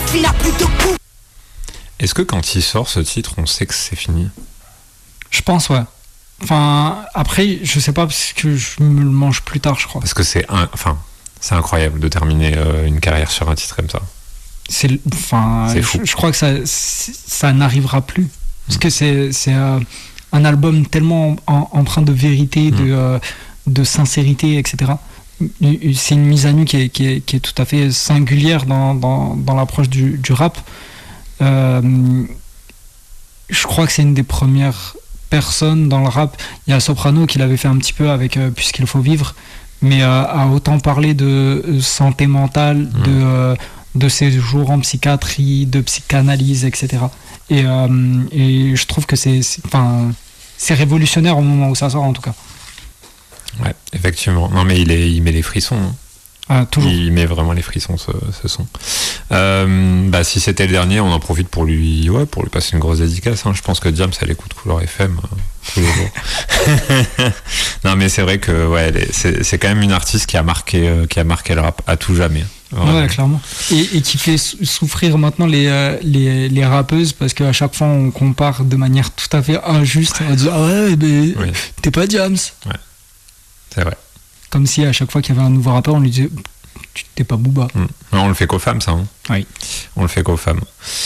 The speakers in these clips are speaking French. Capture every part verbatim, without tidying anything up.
vie n'a plus de goût. Est-ce que quand il sort ce titre, on sait que c'est fini ? Je pense, ouais. Enfin, après, je sais pas parce que je me le mange plus tard, je crois. Parce que c'est un, enfin, c'est incroyable de terminer euh, une carrière sur un titre comme ça. C'est, enfin, c'est fou. Je, je crois que ça, ça n'arrivera plus. Parce mmh. que c'est, c'est euh, un album tellement en, empreint de vérité, mmh. de, euh, de sincérité, et cetera. C'est une mise à nu qui est, qui est, qui est tout à fait singulière dans, dans, dans l'approche du, du rap. Euh, je crois que c'est une des premières personne dans le rap. Il y a Soprano qui l'avait fait un petit peu avec euh, Puisqu'il faut vivre, mais euh, a autant parlé de euh, santé mentale, mmh. de, euh, de séjour en psychiatrie, de psychanalyse, et cetera. Et, euh, et je trouve que c'est, c'est, c'est révolutionnaire au moment où ça sort, en tout cas. Ouais, effectivement. Non, mais il, est, il met les frissons. Hein. Ah, toujours. Il met vraiment les frissons, ce, ce son. Euh, bah, si c'était le dernier, on en profite pour lui, ouais, pour lui passer une grosse dédicace. Hein. Je pense que Diams, elle écoute Couleur F M euh, tous les jours. Non, mais c'est vrai que ouais, c'est, c'est quand même une artiste qui a marqué, euh, qui a marqué le rap à tout jamais. Vraiment. Ouais, clairement. Et, et qui fait souffrir maintenant les, euh, les, les rappeuses parce qu'à chaque fois, on compare de manière tout à fait injuste. On dit, ah ouais, mais oui. T'es pas Diams. Ouais, c'est vrai. Comme si à chaque fois qu'il y avait un nouveau rappeur, on lui disait tu t'es pas Booba. Mmh. Non, on le fait qu'aux femmes, ça. Hein. Oui. On le fait qu'aux femmes.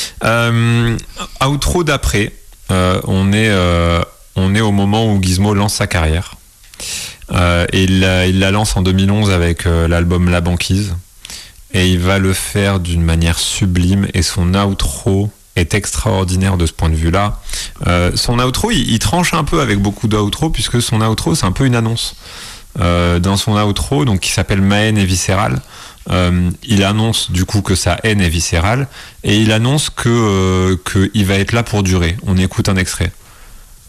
Euh, outro d'après, euh, on, est, euh, on est au moment où Gizmo lance sa carrière. Euh, et il la, il la lance en deux mille onze avec euh, l'album La Banquise. Et il va le faire d'une manière sublime. Et son outro est extraordinaire de ce point de vue-là. Euh, son outro, il, il tranche un peu avec beaucoup d'outro, puisque son outro, c'est un peu une annonce. Euh, dans son outro, donc qui s'appelle Ma haine est viscérale, euh, il annonce du coup que sa haine est viscérale et il annonce que euh, qu'il va être là pour durer. On écoute un extrait.